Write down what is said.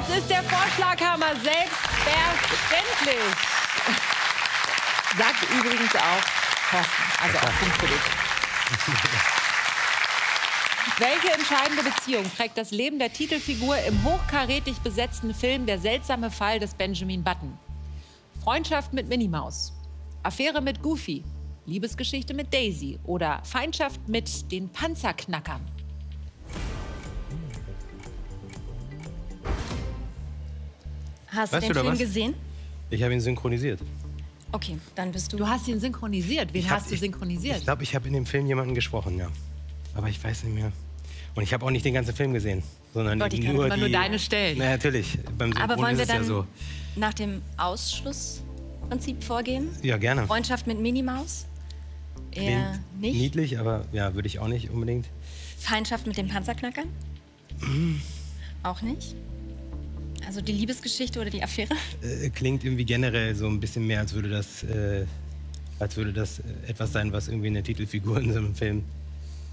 ist der Vorschlaghammer, selbstverständlich. Sagt übrigens auch Thorsten, also auch Punkt für dich. Welche entscheidende Beziehung prägt das Leben der Titelfigur im hochkarätig besetzten Film Der seltsame Fall des Benjamin Button? Freundschaft mit Minnie Maus, Affäre mit Goofy, Liebesgeschichte mit Daisy oder Feindschaft mit den Panzerknackern? Hast du den Film gesehen? Ich habe ihn synchronisiert. Okay, dann bist du... Du hast ihn synchronisiert. Wen hast du synchronisiert? Ich glaube, ich habe in dem Film jemanden gesprochen, ja. Aber ich weiß nicht mehr. Und ich habe auch nicht den ganzen Film gesehen, sondern nur deine Stellen. Na, natürlich. Beim Synchron Aber wollen wir ist es dann ja so. nach dem Ausschlussprinzip vorgehen? Ja, gerne. Freundschaft mit Minnie Maus? Eher Klingt nicht. niedlich, aber ja, würde ich auch nicht unbedingt. Feindschaft mit den Panzerknackern? Auch nicht? Also die Liebesgeschichte oder die Affäre? Klingt irgendwie generell so ein bisschen mehr, als würde das etwas sein, was irgendwie eine Titelfigur in so einem Film